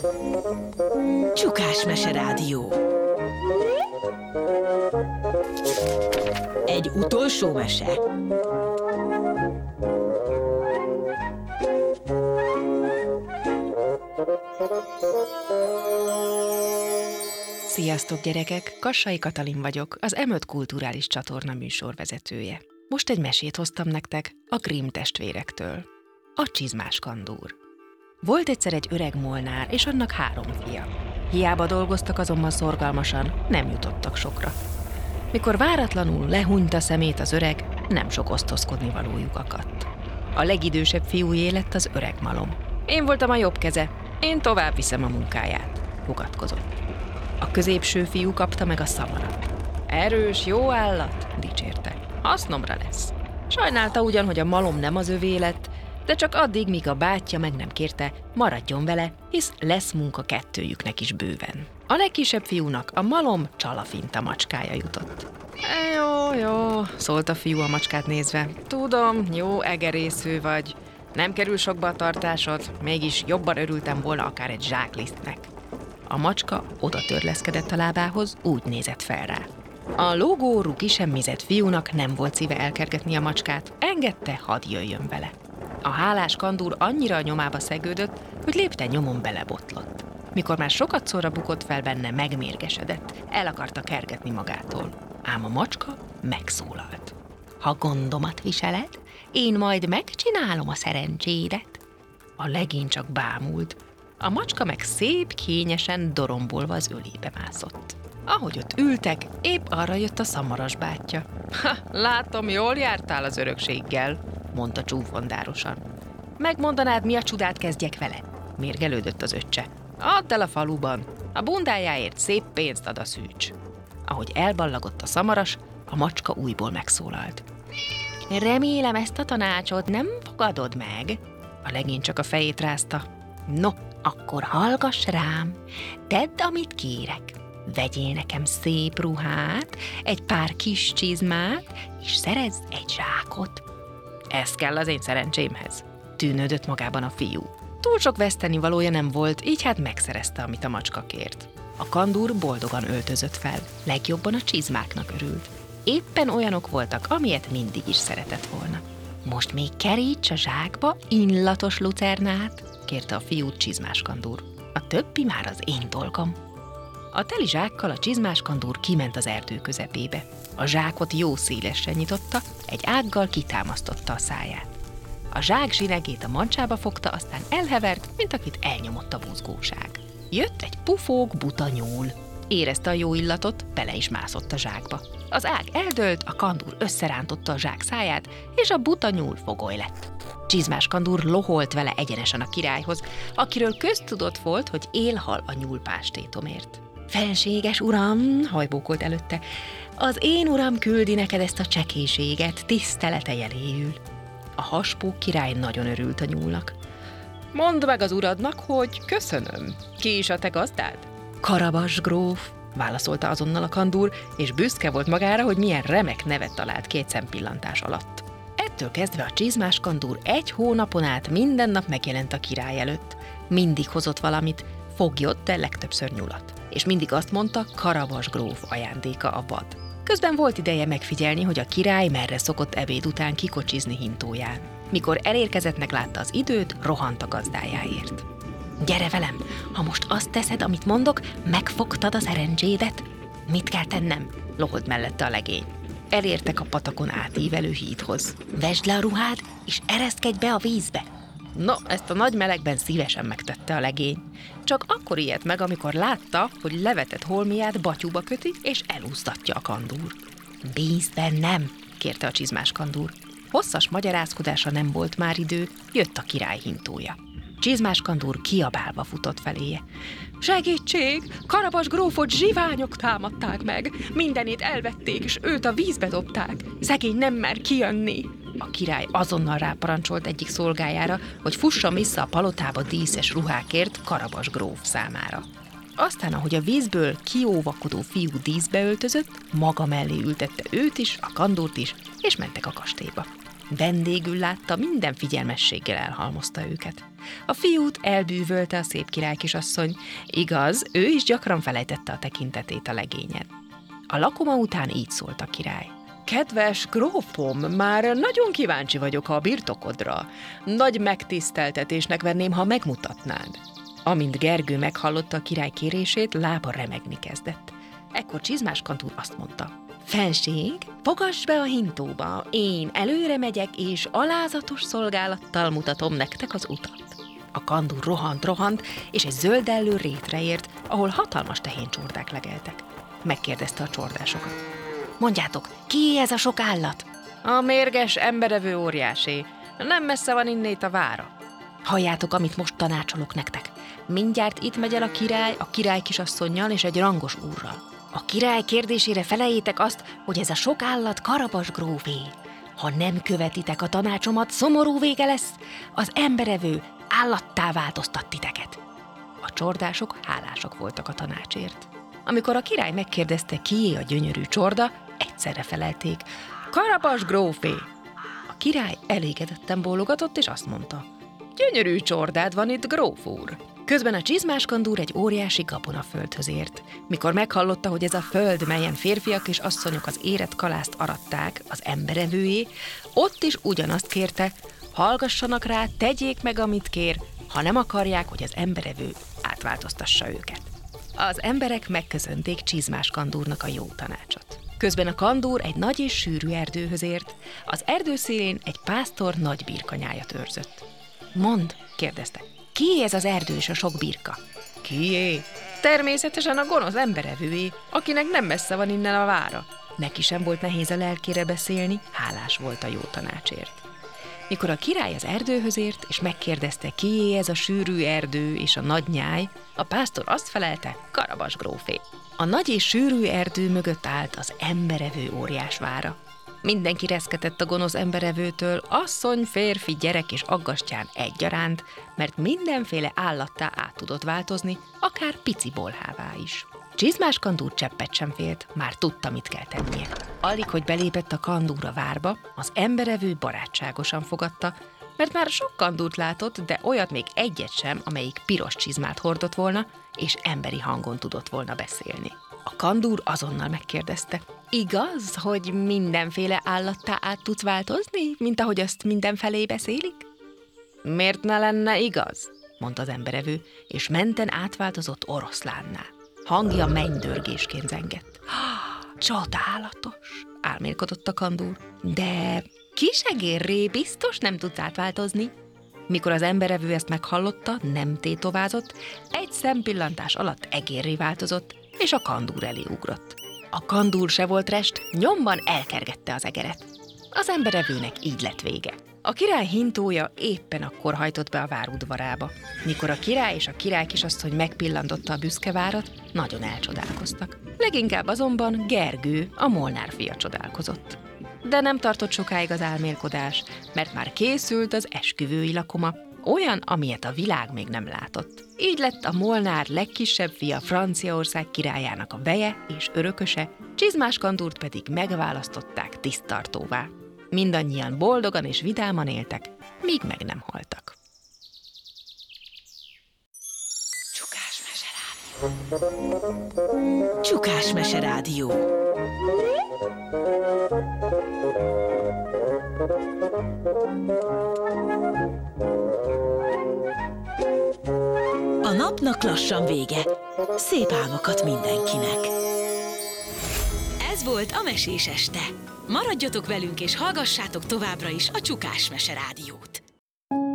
Csukásmese Rádió. Egy utolsó mese. Sziasztok gyerekek, Kassai Katalin vagyok, az M5 kulturális csatorna műsorvezetője. Most egy mesét hoztam nektek a Grimm testvérektől. A Csizmás Kandúr. Volt egyszer egy öreg molnár, és annak 3 fia. Hiába dolgoztak azonban szorgalmasan, nem jutottak sokra. Mikor váratlanul lehúnyta szemét az öreg, nem sok osztozkodni valójuk akadt. A legidősebb fiújé lett az öreg malom. Én voltam a jobb keze, én tovább viszem a munkáját, fogadkozott. A középső fiú kapta meg a szamarat. Erős, jó állat, dicsérte. Hasznomra lesz. Sajnálta ugyan, hogy a malom nem az övé lett, de csak addig, míg a bátyja meg nem kérte, maradjon vele, hisz lesz munka kettőjüknek is bőven. A legkisebb fiúnak a malom csalafinta macskája jutott. Jó, szólt a fiú a macskát nézve. Tudom, jó egerésző vagy. Nem kerül sokba a tartásod, mégis jobban örültem volna akár egy zsáklisztnek. A macska oda törleszkedett a lábához, úgy nézett fel rá. A lógórú kisemmizett fiúnak nem volt szíve elkergetni a macskát, engedte, hadd jöjjön vele. A hálás kandúr annyira a nyomába szegődött, hogy lépten nyomon belebotlott. Mikor már sokat szorra bukott fel benne, megmérgesedett, el akarta kergetni magától. Ám a macska megszólalt. Ha gondomat viseled, én majd megcsinálom a szerencsédet. A legény csak bámult. A macska meg szép, kényesen dorombolva az ölébe mászott. Ahogy ott ültek, épp arra jött a szamaras bátyja. Látom, jól jártál az örökséggel, mondta csúfondárosan. Megmondanád, mi a csodát kezdjek vele? Mérgelődött az öccse. Add el a faluban, a bundájáért szép pénzt ad a szűcs. Ahogy elballagott a szamaras, a macska újból megszólalt. Remélem, ezt a tanácsot nem fogadod meg? A legény csak a fejét rázta. No, akkor hallgass rám, tedd, amit kérek. Vegyél nekem szép ruhát, egy pár kis csizmát, és szerezz egy zsákot. Ez kell az én szerencsémhez, tűnődött magában a fiú. Túl sok vesztenivalója nem volt, így hát megszerezte, amit a macska kért. A kandúr boldogan öltözött fel, legjobban a csizmáknak örült. Éppen olyanok voltak, amilyet mindig is szeretett volna. Most még keríts a zsákba illatos lucernát, kérte a fiút Csizmás Kandúr. A többi már az én dolgom. A teli zsákkal a Csizmás Kandúr kiment az erdő közepébe. A zsákot jó szélesre nyitotta, egy ággal kitámasztotta a száját. A zsák zsinegét a mancsába fogta, aztán elhevert, mint akit elnyomott a buzgóság. Jött egy pufók buta nyúl. Érezte a jó illatot, bele is mászott a zsákba. Az ág eldőlt, a kandúr összerántotta a zsák száját, és a buta nyúl fogoly lett. Csizmás Kandúr loholt vele egyenesen a királyhoz, akiről köztudott volt, hogy élhal a nyúlpástétomért. Felséges uram, hajbókolt előtte, az én uram küldi neked ezt a csekéséget, tisztelete jeléül. A haspó király nagyon örült a nyúlnak. Mondd meg az uradnak, hogy köszönöm. Ki is a te gazdád? Karabas gróf, válaszolta azonnal a kandúr, és büszke volt magára, hogy milyen remek nevet talált 2 szempillantás alatt. Ettől kezdve a Csizmás Kandúr 1 hónapon át minden nap megjelent a király előtt. Mindig hozott valamit, foglyot, de legtöbbször nyulat. És mindig azt mondta, Karabas gróf ajándéka a vad. Közben volt ideje megfigyelni, hogy a király merre szokott ebéd után kikocsizni hintóján. Mikor elérkezettnek látta az időt, rohant a gazdájáért. Gyere velem, ha most azt teszed, amit mondok, megfogtad a szerencsédet. Mit kell tennem? Loholt mellette a legény. Elértek a patakon átívelő hídhoz. Vesd le a ruhád, és ereszkedj be a vízbe. No, ezt a nagy melegben szívesen megtette a legény. Csak akkor ijedt meg, amikor látta, hogy levetett holmiát batyúba köti, és elúsztatja a kandúr. Bízz bennem, kérte a Csizmás Kandúr. Hosszas magyarázkodásra nem volt már idő, jött a király hintója. Csizmás Kandúr kiabálva futott feléje. Segítség! Karabas grófot zsiványok támadták meg! Mindenét elvették, és őt a vízbe dobták. Szegény nem mer kijönni. A király azonnal ráparancsolt egyik szolgájára, hogy fusson vissza a palotába díszes ruhákért Karabas gróf számára. Aztán, ahogy a vízből kióvakodó fiú díszbe öltözött, maga mellé ültette őt is, a kandúrt is, és mentek a kastélyba. Vendégül látta, minden figyelmességgel elhalmozta őket. A fiút elbűvölte a szép királykisasszony, igaz, ő is gyakran felejtette a tekintetét a legényen. A lakoma után így szólt a király. Kedves grófom, már nagyon kíváncsi vagyok a birtokodra. Nagy megtiszteltetésnek venném, ha megmutatnád. Amint Gergő meghallotta a király kérését, lába remegni kezdett. Ekkor Csizmás Kandúr azt mondta. Fenség, fogass be a hintóba, én előre megyek, és alázatos szolgálattal mutatom nektek az utat. A kandúr rohant, és egy zöldellő rétre ért, ahol hatalmas tehéncsordák legeltek. Megkérdezte a csordásokat. Mondjátok, ki ez a sok állat? A mérges, emberevő óriásé. Nem messze van innét a vára. Halljátok, amit most tanácsolok nektek. Mindjárt itt megy el a király kisasszonnyal és egy rangos úrral. A király kérdésére feleljétek azt, hogy ez a sok állat Karabas grófé. Ha nem követitek a tanácsomat, szomorú vége lesz, az emberevő állattá változtat titeket. A csordások hálások voltak a tanácsért. Amikor a király megkérdezte, kié a gyönyörű csorda, egyszerre felelték, Karabas grófé. A király elégedetten bólogatott, és azt mondta, gyönyörű csordád van itt, gróf úr. Közben a Csizmás Kandúr egy óriási gabonaföldhöz ért. Mikor meghallotta, hogy ez a föld, melyen férfiak és asszonyok az érett kalászt aratták, az emberevőjé, ott is ugyanazt kérte, hallgassanak rá, tegyék meg, amit kér, ha nem akarják, hogy az emberevő átváltoztassa őket. Az emberek megköszönték Csizmás Kandúrnak a jó tanácsot. Közben a kandúr egy nagy és sűrű erdőhöz ért, az erdő szélén egy pásztor nagy birkanyájat őrzött. Mondd, kérdezte, kié ez az erdő és a sok birka? Kié? Természetesen a gonosz emberevőjé, akinek nem messze van innen a vára. Neki sem volt nehéz a lelkére beszélni, hálás volt a jó tanácsért. Mikor a király az erdőhöz ért, és megkérdezte, kié ez a sűrű erdő és a nagy nyáj, a pásztor azt felelte, Karabas grófé. A nagy és sűrű erdő mögött állt az emberevő óriás vára. Mindenki reszketett a gonosz emberevőtől, asszony, férfi, gyerek és aggastyán egyaránt, mert mindenféle állattá át tudott változni, akár pici bolhává is. Csizmás Kandúr cseppet sem félt, már tudta, mit kell tennie. Alig, hogy belépett a kandúr a várba, az emberevő barátságosan fogadta, mert már sok kandúrt látott, de olyat még egyet sem, amelyik piros csizmát hordott volna, és emberi hangon tudott volna beszélni. A kandúr azonnal megkérdezte, igaz, hogy mindenféle állattá át tudsz változni, mint ahogy azt mindenfelé beszélik? Miért ne lenne igaz? Mondta az emberevő, és menten átváltozott oroszlánná. Hangja mennydörgésként zengett. Csodálatos, álmélkodott a kandúr. De kisegérré biztos nem tudsz átváltozni. Mikor az emberevő ezt meghallotta, nem tétovázott, egy szempillantás alatt egérré változott, és a kandúr elé ugrott. A kandúr se volt rest, nyomban elkergette az egeret. Az emberevőnek így lett vége. A király hintója éppen akkor hajtott be a vár udvarába. Mikor a király és a királykisasszony megpillantotta a büszke várat, nagyon elcsodálkoztak. Leginkább azonban Gergő, a Molnár fia csodálkozott. De nem tartott sokáig az álmélkodás, mert már készült az esküvői lakoma, olyan, amilyet a világ még nem látott. Így lett a Molnár legkisebb fia Franciaország királyának a veje és örököse, Csizmás Kandúrt pedig megválasztották tiszttartóvá. Mindannyian boldogan és vidáman éltek, míg meg nem haltak. Csukás Mese Rádió. A napnak lassan vége. Szép álmokat mindenkinek. Ez volt a Mesés este. Maradjatok velünk és hallgassátok továbbra is a Csukás Mese Rádiót.